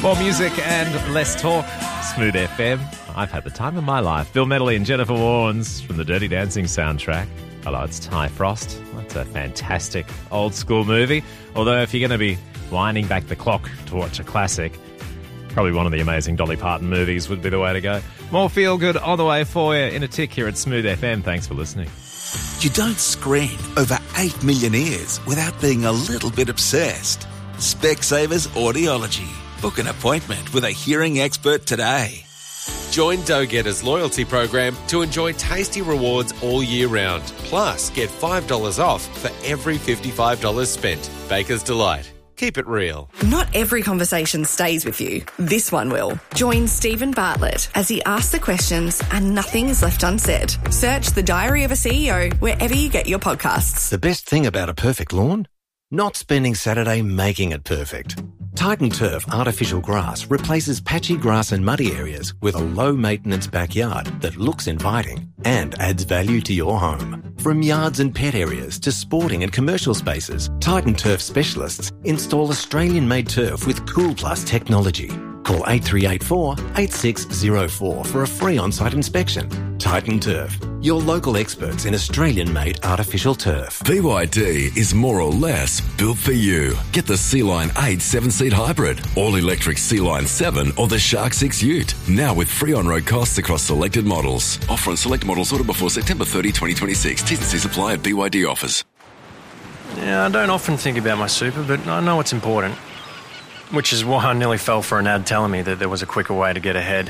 More music and less talk. Smooth FM. I've had the time of my life. Bill Medley and Jennifer Warnes from the Dirty Dancing soundtrack. Hello, it's Ty Frost. That's a fantastic old school movie. Although if you're going to be winding back the clock to watch a classic, probably one of the amazing Dolly Parton movies would be the way to go. More feel good on the way for you in a tick here at Smooth FM. Thanks for listening. You don't screen over 8 million ears without being a little bit obsessed. Specsavers Audiology. Book an appointment with a hearing expert today. Join Dough Getter's loyalty program to enjoy tasty rewards all year round. Plus, get $5 off for every $55 spent. Baker's Delight. Keep it real. Not every conversation stays with you. This one will. Join Stephen Bartlett as he asks the questions and nothing is left unsaid. Search The Diary of a CEO wherever you get your podcasts. The best thing about a perfect lawn? Not spending Saturday making it perfect. Titan Turf artificial grass replaces patchy grass and muddy areas with a low-maintenance backyard that looks inviting and adds value to your home. From yards and pet areas to sporting and commercial spaces, Titan Turf specialists install Australian-made turf with Cool Plus technology. Call 8384 8604 for a free on-site inspection. Titan Turf, your local experts in Australian-made artificial turf. BYD is more or less built for you. Get the Sea-Line 8 7-seat hybrid, all-electric Sea-Line 7 or the Shark 6 Ute. Now with free on-road costs across selected models. Offer on select models ordered before September 30, 2026. T's and C's apply at BYD offers. Yeah, I don't often think about my super, but I know it's important. Which is why I nearly fell for an ad telling me that there was a quicker way to get ahead.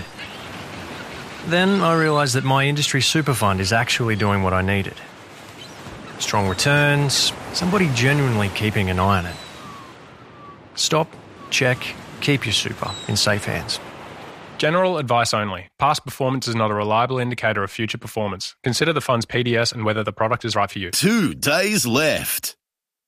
Then I realised that my industry super fund is actually doing what I needed. Strong returns, somebody genuinely keeping an eye on it. Stop, check, keep your super in safe hands. General advice only. Past performance is not a reliable indicator of future performance. Consider the fund's PDS and whether the product is right for you. 2 days left.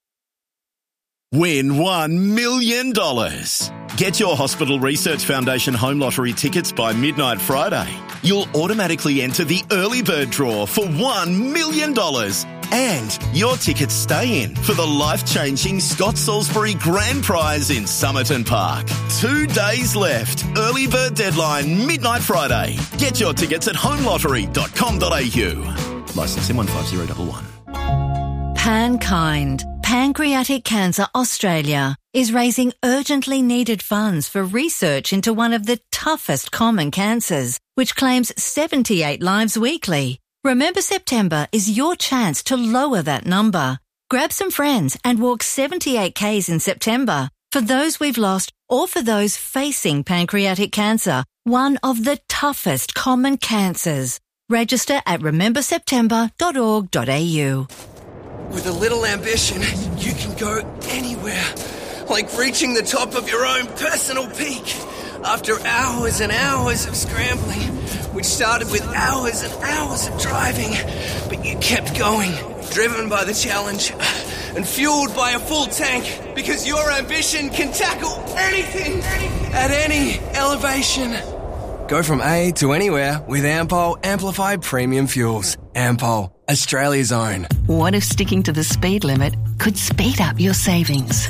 Win $1 million. Get your Hospital Research Foundation Home Lottery tickets by midnight Friday. You'll automatically enter the early bird draw for $1 million. And your tickets stay in for the life-changing Scott Salisbury Grand Prize in Somerton Park. 2 days left. Early bird deadline, midnight Friday. Get your tickets at homelottery.com.au. Licence M150111. Pankind, Pancreatic Cancer Australia, is raising urgently needed funds for research into one of the toughest common cancers, which claims 78 lives weekly. Remember September is your chance to lower that number. Grab some friends and walk 78 Ks in September for those we've lost or for those facing pancreatic cancer, one of the toughest common cancers. Register at rememberseptember.org.au. With a little ambition, you can go anywhere. Like reaching the top of your own personal peak. After hours and hours of scrambling, which started with hours and hours of driving, but you kept going, driven by the challenge and fueled by a full tank, because your ambition can tackle anything at any elevation. Go from A to anywhere with Ampol Amplified Premium Fuels. Ampol, Australia's own. What if sticking to the speed limit could speed up your savings?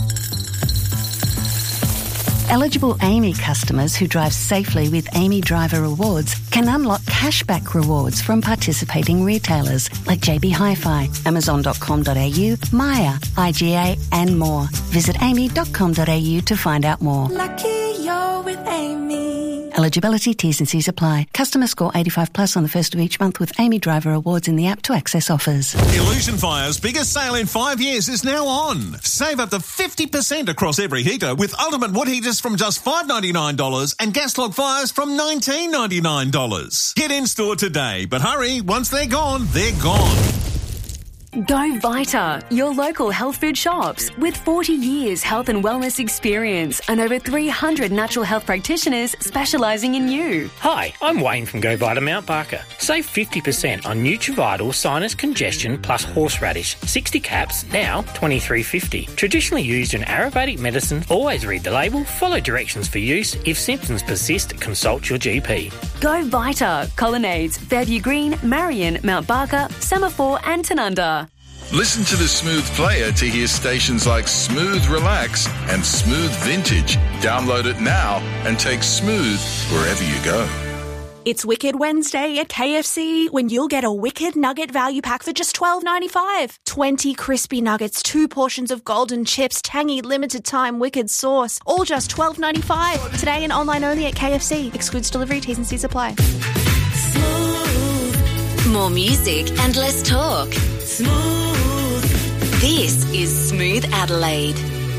Eligible AAMI customers who drive safely with AAMI Driver Rewards can unlock cashback rewards from participating retailers like JB Hi-Fi, Amazon.com.au, Maya, IGA and more. Visit aami.com.au to find out more. Lucky you're with AAMI. Eligibility, T's and C's apply. Customer score 85 plus on the first of each month with AAMI Driver Rewards in the app to access offers. Illusion Fire's biggest sale in 5 years is now on. Save up to 50% across every heater with ultimate wood heaters from just $5.99 and gas log fires from $19.99. Get in store today, but hurry, once they're gone, they're gone. Go Vita, your local health food shops. With 40 years health and wellness experience and over 300 natural health practitioners specialising in you. Hi, I'm Wayne from Go Vita Mount Barker. Save 50% on Nutrivital Sinus Congestion plus Horseradish. 60 caps, now $23.50. Traditionally used in Ayurvedic medicine. Always read the label, follow directions for use. If symptoms persist, consult your GP. Go Vita, Colonnades, Fairview Green, Marion, Mount Barker, Semaphore and Tanunda. Listen to the Smooth Player to hear stations like Smooth Relax and Smooth Vintage. Download it now and take Smooth wherever you go. It's Wicked Wednesday at KFC when you'll get a Wicked Nugget value pack for just $12.95. 20 crispy nuggets, 2 portions of golden chips, tangy limited time Wicked sauce, all just $12.95. Today and online only at KFC. Excludes delivery, T's and C's apply. More music and less talk. Smooth. This is Smooth Adelaide.